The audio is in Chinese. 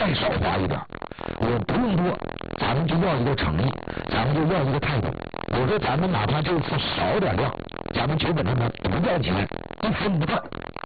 再少花一点，我不用多，咱们就要一个诚意，咱们就要一个态度。我说咱们哪怕这次少点量，咱们就本上呢不要钱，1分不赚。